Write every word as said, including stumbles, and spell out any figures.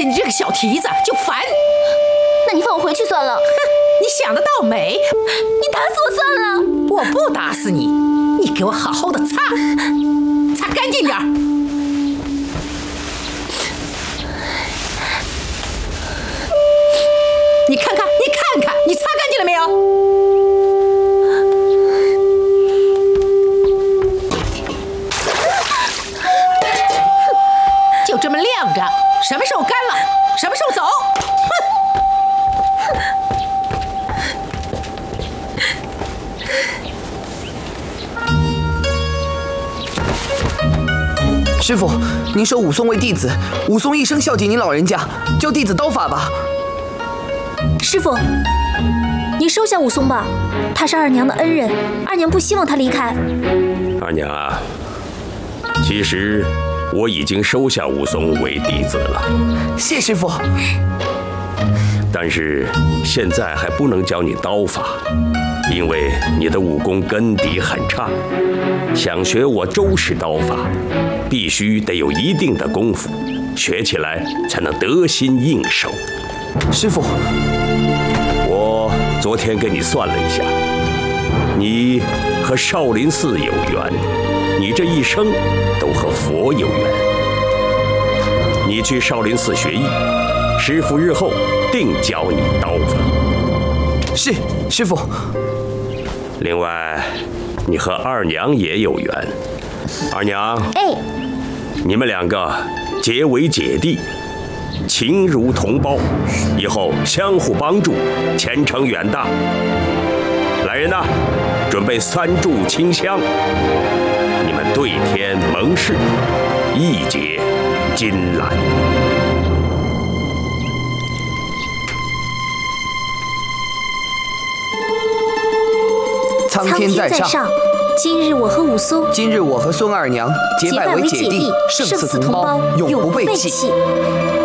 着你这个小蹄子就烦。 那你放我回去算了。 哼，你想得倒美！ 你打死我算了。 我不打死你，你给我好好的擦，擦干净点儿。你看看，你看看，你擦干净了没有？就这么晾着，什么时候干了，什么时候走。 师傅，您收武松为弟子，武松一生孝敬您老人家，教弟子刀法吧。 师傅，您收下武松吧，他是二娘的恩人，二娘不希望他离开。 二娘啊，其实我已经收下武松为弟子了。 谢师傅。 但是现在还不能教你刀法，因为你的武功根底很差，想学我周氏刀法，必须得有一定的功夫，学起来才能得心应手。 师傅， 我昨天给你算了一下，你和少林寺有缘，你这一生都和佛有缘。你去少林寺学艺，师傅日后定教你刀法。 是，师傅。 另外，你和二娘也有缘。二娘， 哎， 你们两个结为姐弟，情如同胞，以后相互帮助，前程远大。来人呐，准备三炷清香，你们对天盟誓，义结金兰。 苍天在上， 今日我和武松， 今日我和孙二娘结拜为姐弟，生死同胞，永不背弃。